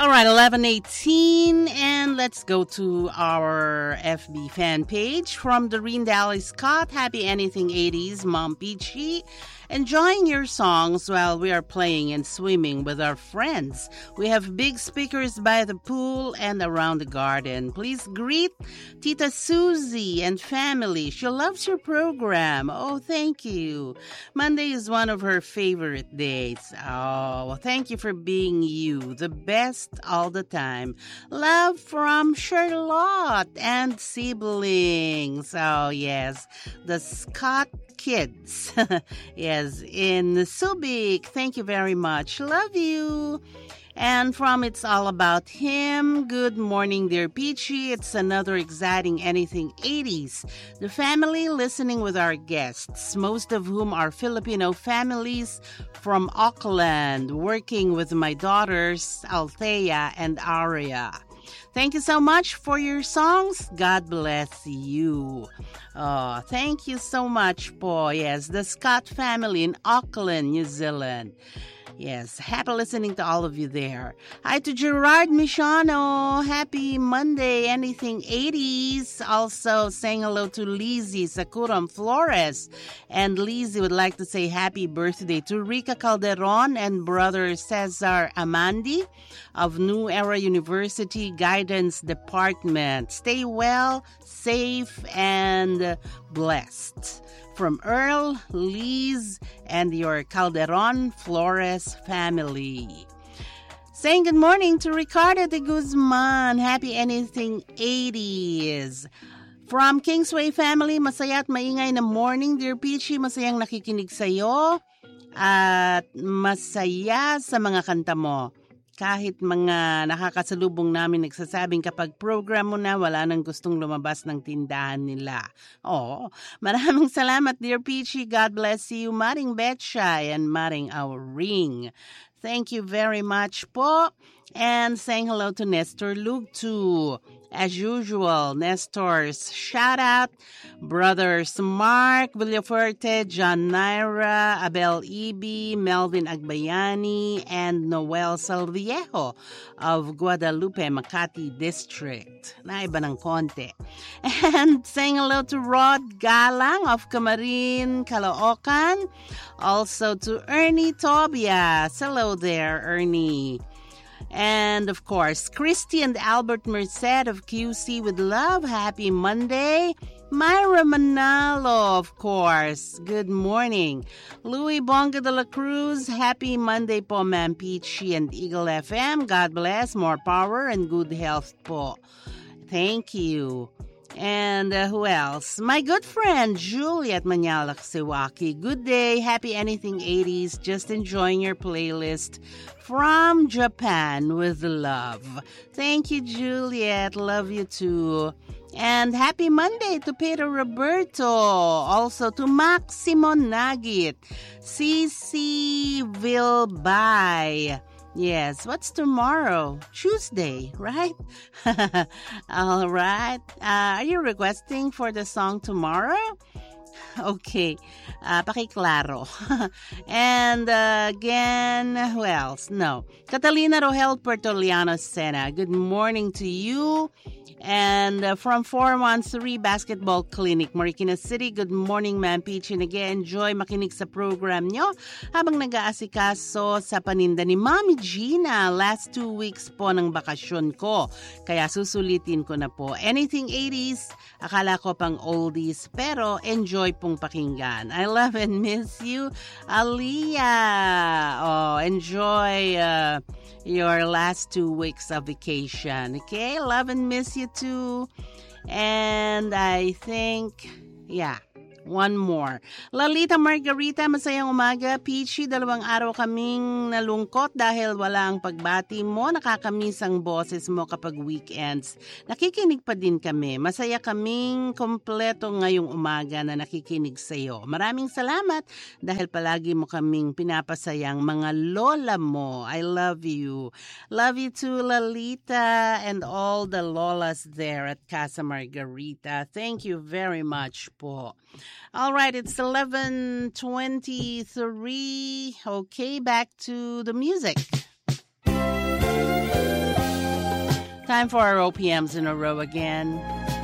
All right, 11:18, and let's go to our FB fan page from Doreen Daly Scott. Happy Anything 80s, Mom Peachy. Enjoying your songs while we are playing and swimming with our friends. We have big speakers by the pool and around the garden. Please greet Tita Susie and family. She loves your program. Oh, thank you. Monday is one of her favorite days. Oh, thank you for being you, the best all the time. Love from Charlotte and siblings. Oh, yes, the Scott kids. Yes, in Subic. Thank you very much. Love you. And from It's All About Him, good morning, dear Peachy. It's another exciting Anything 80s. The family listening with our guests, most of whom are Filipino families from Auckland, working with my daughters, Althea and Aria. Thank you so much for your songs. God bless you. Oh, thank you so much po. Yes, the Scott family in Auckland, New Zealand. Yes, happy listening to all of you there. Hi to Gerard Michano. Happy Monday, Anything 80s. Also saying hello to Lizzie Sakuram Flores. And Lizzie would like to say happy birthday to Rica Calderon and brother Cesar Amandi of New Era University Guidance Department. Stay well, safe, and blessed. From Earl, Liz, and your Calderon Flores family. Saying good morning to Ricardo de Guzman. Happy Anything 80s. From Kingsway family, masaya at maingay na morning, dear Peachy. Masayang nakikinig sa'yo at masaya sa mga kanta mo. Kahit mga nakakasalubong namin nagsasabing kapag program mo na, wala nang gustong lumabas ng tindahan nila. Oh, maraming salamat, dear Peachy. God bless you, Maring Betchay and Maring Our Ring. Thank you very much po. And saying hello to Nestor Lugtu. As usual, Nestor's shout out, brothers Mark Villafuerte, John Naira, Abel Ibi, Melvin Agbayani, and Noel Salviejo of Guadalupe, Makati District. Naiba ng konti. And saying hello to Rod Galang of Camarin, Caloocan. Also to Ernie Tobias. Hello there, Ernie. And, of course, Christy and Albert Merced of QC with love. Happy Monday. Myra Manalo, of course. Good morning. Louis Bonga de la Cruz. Happy Monday po, Ma'am Peachy and Eagle FM. God bless. More power and good health po. Thank you. And who else? My good friend, Juliet Manyalak Siwaki. Good day. Happy Anything 80s. Just enjoying your playlist from Japan with love. Thank you, Juliet. Love you too. And happy Monday to Pedro Roberto. Also to Maximo Nagit. CC Vilbay. Yes, what's tomorrow? Tuesday, right? All right. Are you requesting for the song tomorrow? Okay, pakiklaro. And again, who else? No. Catalina Rohel Pertoliano Sena. Good morning to you. And from 413 Basketball Clinic, Marikina City, good morning, Ma'am Peach. And again, enjoy makinig sa program nyo habang nag-aasikaso sa paninda ni Mami Gina. Last 2 weeks po ng bakasyon ko. Kaya susulitin ko na po. Anything 80s, akala ko pang oldies, pero enjoy pong pakinggan. I love and miss you, Aliyah. Oh, enjoy your last 2 weeks of vacation. Okay, love and miss you too. And I think, yeah, one more. Lalita Margarita, masayang umaga. Peachy, 2 araw kaming nalungkot dahil wala ang pagbati mo. Nakakamiss ang boses mo kapag weekends. Nakikinig pa din kami. Masaya kaming kompleto ngayong umaga na nakikinig sa'yo. Maraming salamat dahil palagi mo kaming pinapasayang mga lola mo. I love you. Love you too, Lalita, and all the lolas there at Casa Margarita. Thank you very much po. All right, it's 11:23. Okay, back to the music. Time for our OPMs in a row again.